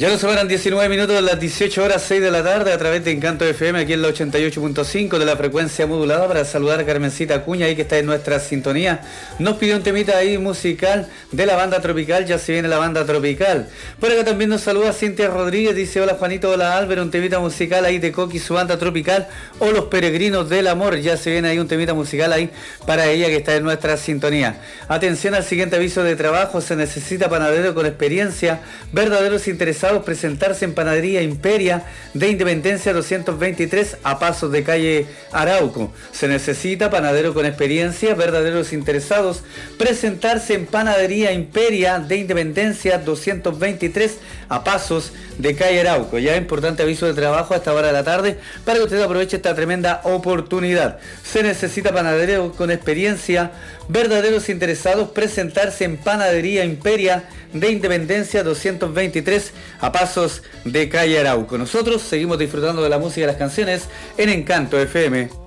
Ya nos separan 19 minutos de las 18 horas 6 de la tarde a través de Encanto FM aquí en la 88.5 de la frecuencia modulada, para saludar a Carmencita Acuña ahí que está en nuestra sintonía. Nos pidió un temita ahí musical de la banda Tropical, ya se viene la banda Tropical. Por acá también nos saluda Cintia Rodríguez, dice hola Juanito, hola Álvaro, un temita musical ahí de Coqui, su banda Tropical, o Los Peregrinos del Amor, ya se viene ahí un temita musical ahí para ella que está en nuestra sintonía. Atención al siguiente aviso de trabajo: se necesita panadero con experiencia, verdaderos interesados presentarse en Panadería Imperia de Independencia 223 a pasos de calle Arauco. Se necesita panadero con experiencia, verdaderos interesados presentarse en Panadería Imperia de Independencia 223 a pasos de calle Arauco. Ya importante aviso de trabajo a esta hora de la tarde para que usted aproveche esta tremenda oportunidad. Se necesita panadero con experiencia, verdaderos interesados presentarse en Panadería Imperia de Independencia 223 a pasos de calle Arauco. Nosotros seguimos disfrutando de la música y las canciones en Encanto FM.